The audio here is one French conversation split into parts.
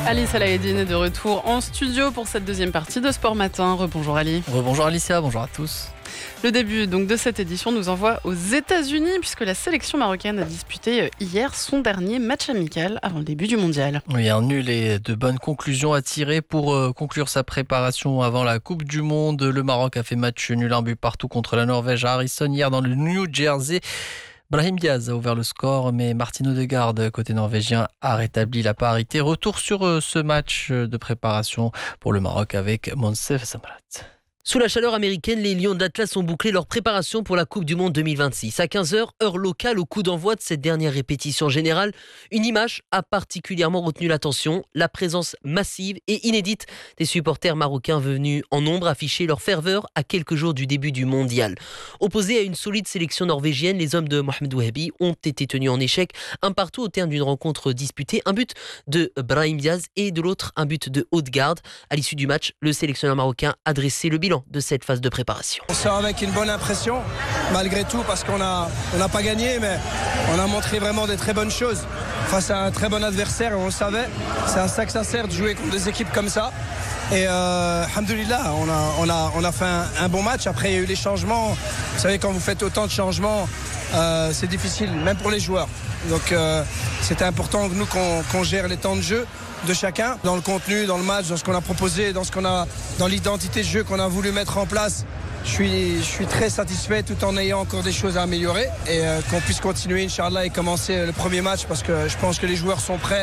Alice Alaeddine est de retour en studio pour cette deuxième partie de Sport Matin. Rebonjour Ali. Rebonjour Alicia, bonjour à tous. Le début donc de cette édition nous envoie aux États-Unis puisque la sélection marocaine a disputé hier son dernier match amical avant le début du mondial. Oui, un nul et de bonnes conclusions à tirer pour conclure sa préparation avant la Coupe du Monde. Le Maroc a fait match nul, un but partout contre la Norvège à Harrison hier dans le New Jersey. Brahim Diaz a ouvert le score, mais Martin Odegaard, côté norvégien, a rétabli la parité. Retour sur ce match de préparation pour le Maroc avec Monsef Samrat. Sous la chaleur américaine, les Lions de l'Atlas ont bouclé leur préparation pour la Coupe du Monde 2026. À 15h, heure locale, au coup d'envoi de cette dernière répétition générale, une image a particulièrement retenu l'attention, la présence massive et inédite des supporters marocains venus en nombre afficher leur ferveur à quelques jours du début du mondial. Opposés à une solide sélection norvégienne, les hommes de Mohamed Wahabi ont été tenus en échec, un partout au terme d'une rencontre disputée, un but de Brahim Diaz et de l'autre un but de Odegaard. À l'issue du match, le sélectionneur marocain a dressé le bilan de cette phase de préparation. On sort avec une bonne impression, malgré tout, parce qu'on n'a pas gagné, mais on a montré vraiment des très bonnes choses face à un très bon adversaire, et on le savait. C'est à ça que ça sert de jouer contre des équipes comme ça. Et alhamdoulilah, on a fait un bon match. Après, il y a eu les changements. Vous savez, quand vous faites autant de changements, c'est difficile, même pour les joueurs. Donc c'était important que nous qu'on gère les temps de jeu de chacun, dans le contenu, dans le match, dans ce qu'on a proposé, dans l'identité de jeu qu'on a voulu mettre en place. Je suis très satisfait tout en ayant encore des choses à améliorer et qu'on puisse continuer, Inch'Allah, et commencer le premier match parce que je pense que les joueurs sont prêts.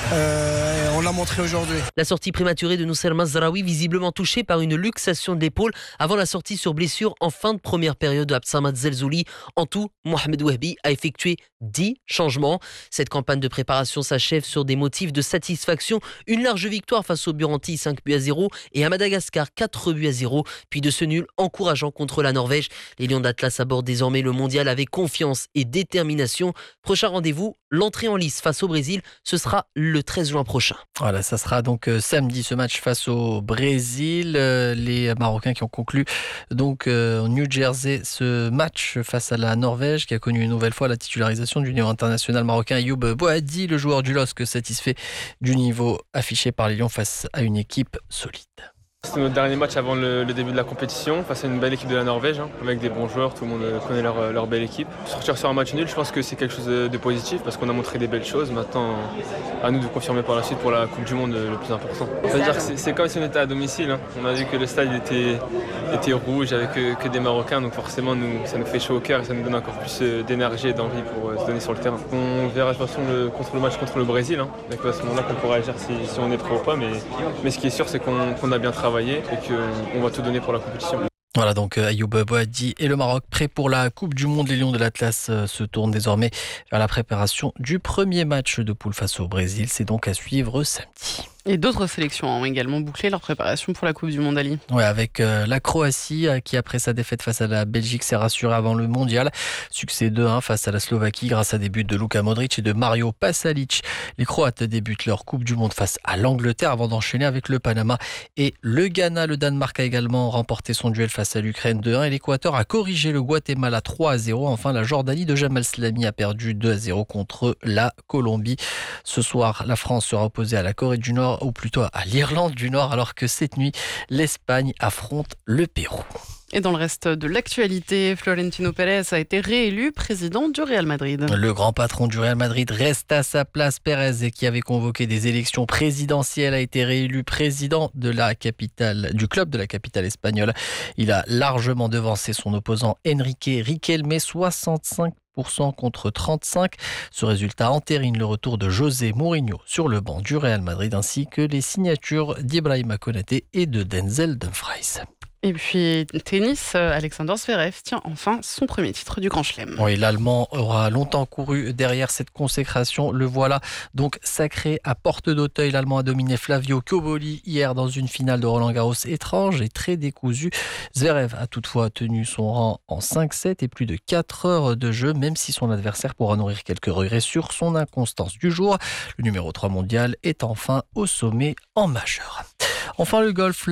On l'a montré aujourd'hui. La sortie prématurée de Noussair Mazraoui, visiblement touché par une luxation de l'épaule avant la sortie sur blessure en fin de première période de Absamat Zelzouli. En tout, Mohamed Wahabi a effectué 10 changements. Cette campagne de préparation s'achève sur des motifs de satisfaction. Une large victoire face au Burundi 5-0 et à Madagascar 4-0, puis de ce nul encourageant contre la Norvège. Les Lions d'Atlas abordent désormais le mondial avec confiance et détermination. Prochain rendez-vous, l'entrée en lice face au Brésil, ce sera le 13 juin prochain. Voilà, ça sera donc samedi ce match face au Brésil. Les Marocains qui ont conclu donc au New Jersey ce match face à la Norvège qui a connu une nouvelle fois la titularisation du niveau international marocain Ayoub Boadi, le joueur du LOSC satisfait du niveau affiché par les Lions face à une équipe solide. C'était notre dernier match avant le début de la compétition, face à une belle équipe de la Norvège, avec des bons joueurs, tout le monde connaît leur belle équipe. Sortir sur un match nul, je pense que c'est quelque chose de positif parce qu'on a montré des belles choses. Maintenant, à nous de confirmer par la suite pour la Coupe du Monde le plus important. C'est-à-dire que c'est comme si on était à domicile. On a vu que le stade était rouge avec que des Marocains, donc forcément ça nous fait chaud au cœur et ça nous donne encore plus d'énergie et d'envie pour se donner sur le terrain. On verra de toute façon le match contre le Brésil, donc à ce moment-là qu'on pourra agir si on est prêt ou pas, mais ce qui est sûr c'est qu'on a bien travaillé et qu'on va tout donner pour la compétition. Voilà donc Ayoub Boadi et le Maroc prêts pour la Coupe du Monde. Les Lions de l'Atlas se tournent désormais vers la préparation du premier match de poule face au Brésil. C'est donc à suivre samedi. Et d'autres sélections ont également bouclé leur préparation pour la Coupe du Monde, Ali. Oui, avec la Croatie qui, après sa défaite face à la Belgique, s'est rassurée avant le mondial. Succès 2-1 face à la Slovaquie grâce à des buts de Luka Modric et de Mario Pasalic. Les Croates débutent leur Coupe du Monde face à l'Angleterre avant d'enchaîner avec le Panama et le Ghana. Le Danemark a également remporté son duel face à l'Ukraine 2-1 et l'Équateur a corrigé le Guatemala 3-0. Enfin, la Jordanie de Jamal Slami a perdu 2-0 contre la Colombie. Ce soir, la France sera opposée à la Corée du Nord, ou plutôt à l'Irlande du Nord, alors que cette nuit, l'Espagne affronte le Pérou. Et dans le reste de l'actualité, Florentino Pérez a été réélu président du Real Madrid. Le grand patron du Real Madrid reste à sa place. Pérez, qui avait convoqué des élections présidentielles, a été réélu président de la capitale, du club de la capitale espagnole. Il a largement devancé son opposant Enrique Riquelme, 65% contre 35. Ce résultat entérine le retour de José Mourinho sur le banc du Real Madrid ainsi que les signatures d'Ibrahima Konaté et de Denzel Dumfries. Et puis tennis, Alexander Zverev tient enfin son premier titre du Grand Chelem. Oui, l'Allemand aura longtemps couru derrière cette consécration. Le voilà donc sacré à porte d'Auteuil. L'Allemand a dominé Flavio Cobolli hier dans une finale de Roland-Garros étrange et très décousue. Zverev a toutefois tenu son rang en 5-7 et plus de 4 heures de jeu, même si son adversaire pourra nourrir quelques regrets sur son inconstance du jour. Le numéro 3 mondial est enfin au sommet en majeur. Enfin, le golf.